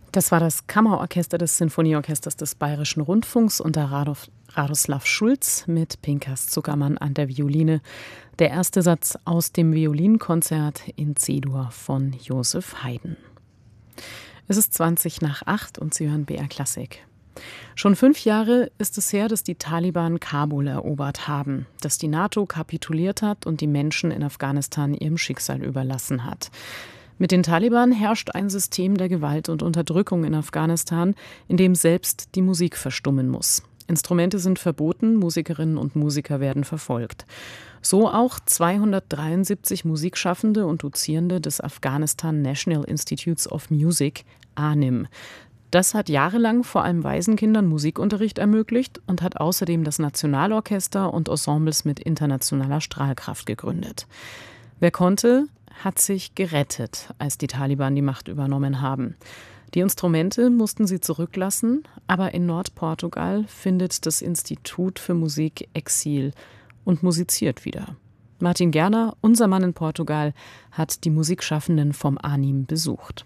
Das war das Kammerorchester des Sinfonieorchesters des Bayerischen Rundfunks unter Radoslav Schulz mit Pinkas Zuckermann an der Violine. Der erste Satz aus dem Violinkonzert in C-Dur von Joseph Haydn. Es ist 7:20 und Sie hören BR Klassik. Schon 5 Jahre ist es her, dass die Taliban Kabul erobert haben, dass die NATO kapituliert hat und die Menschen in Afghanistan ihrem Schicksal überlassen hat. Mit den Taliban herrscht ein System der Gewalt und Unterdrückung in Afghanistan, in dem selbst die Musik verstummen muss. Instrumente sind verboten, Musikerinnen und Musiker werden verfolgt. So auch 273 Musikschaffende und Dozierende des Afghanistan National Institutes of Music, ANIM. Das hat jahrelang vor allem Waisenkindern Musikunterricht ermöglicht und hat außerdem das Nationalorchester und Ensembles mit internationaler Strahlkraft gegründet. Wer konnte, hat sich gerettet, als die Taliban die Macht übernommen haben. Die Instrumente mussten sie zurücklassen, aber in Nordportugal findet das Institut für Musik Exil und musiziert wieder. Martin Gerner, unser Mann in Portugal, hat die Musikschaffenden vom ANIM besucht.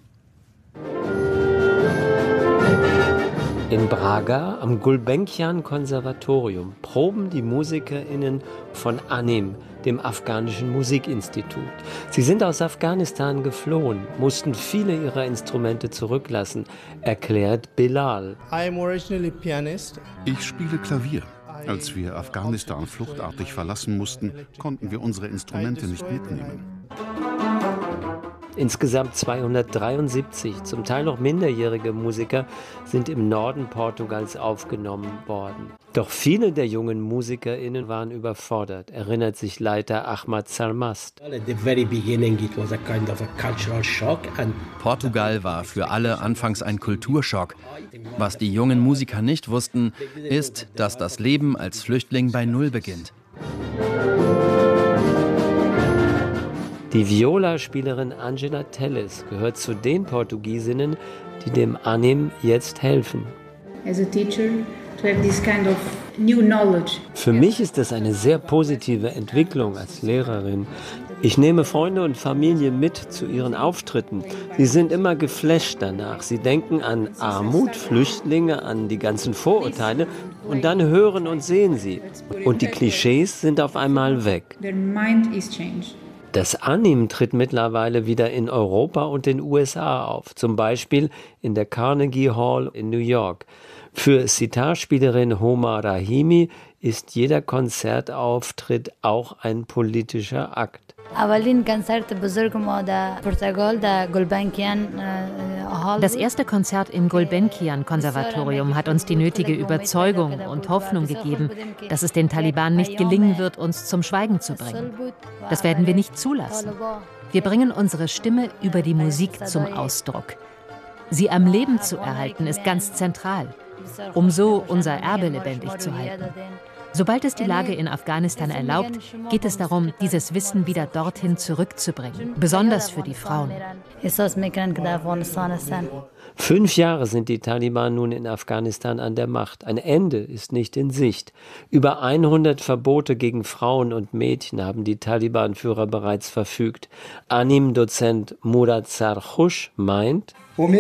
In Braga am Gulbenkian-Konservatorium proben die MusikerInnen von ANIM, dem afghanischen Musikinstitut. Sie sind aus Afghanistan geflohen, mussten viele ihrer Instrumente zurücklassen, erklärt Bilal. Ich spiele Klavier. Als wir Afghanistan fluchtartig verlassen mussten, konnten wir unsere Instrumente nicht mitnehmen. Insgesamt 273, zum Teil noch minderjährige Musiker, sind im Norden Portugals aufgenommen worden. Doch viele der jungen MusikerInnen waren überfordert, erinnert sich Leiter Ahmad Sarmast. Portugal war für alle anfangs ein Kulturschock. Was die jungen Musiker nicht wussten, ist, dass das Leben als Flüchtling bei Null beginnt. Die Viola-Spielerin Angela Telles gehört zu den Portugiesinnen, die dem ANIM jetzt helfen. Für mich ist das eine sehr positive Entwicklung als Lehrerin. Ich nehme Freunde und Familie mit zu ihren Auftritten. Sie sind immer geflasht danach. Sie denken an Armut, Flüchtlinge, an die ganzen Vorurteile und dann hören und sehen sie. Und die Klischees sind auf einmal weg. Das ANIM tritt mittlerweile wieder in Europa und den USA auf, zum Beispiel in der Carnegie Hall in New York. Für Sitar-Spielerin Homa Rahimi ist jeder Konzertauftritt auch ein politischer Akt. Das erste Konzert im Gulbenkian-Konservatorium hat uns die nötige Überzeugung und Hoffnung gegeben, dass es den Taliban nicht gelingen wird, uns zum Schweigen zu bringen. Das werden wir nicht zulassen. Wir bringen unsere Stimme über die Musik zum Ausdruck. Sie am Leben zu erhalten, ist ganz zentral, um so unser Erbe lebendig zu halten. Sobald es die Lage in Afghanistan erlaubt, geht es darum, dieses Wissen wieder dorthin zurückzubringen, besonders für die Frauen. 5 Jahre sind die Taliban nun in Afghanistan an der Macht. Ein Ende ist nicht in Sicht. Über 100 Verbote gegen Frauen und Mädchen haben die Taliban-Führer bereits verfügt. ANIM-Dozent Murad Sarkhush meint: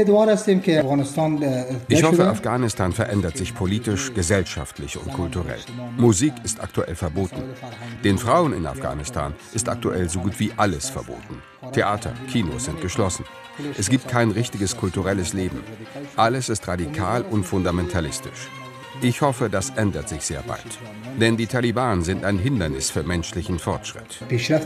Ich hoffe, Afghanistan verändert sich politisch, gesellschaftlich und kulturell. Musik ist aktuell verboten. Den Frauen in Afghanistan ist aktuell so gut wie alles verboten. Theater, Kinos sind geschlossen. Es gibt kein richtiges kulturelles Leben. Alles ist radikal und fundamentalistisch. Ich hoffe, das ändert sich sehr bald. Denn die Taliban sind ein Hindernis für menschlichen Fortschritt.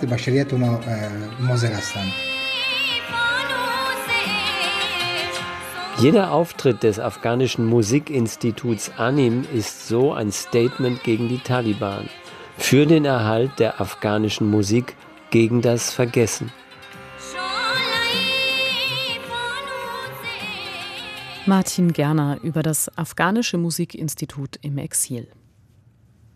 Jeder Auftritt des afghanischen Musikinstituts ANIM ist so ein Statement gegen die Taliban, für den Erhalt der afghanischen Musik, gegen das Vergessen. Martin Gerner über das afghanische Musikinstitut im Exil.